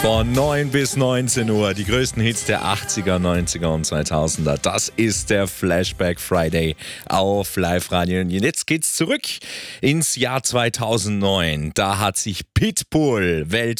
Von 9 bis 19 Uhr, die größten Hits der 80er, 90er und 2000er. Das ist der Flashback Friday auf Live-Radio. Und jetzt geht's zurück ins Jahr 2009. Da hat sich Pitbull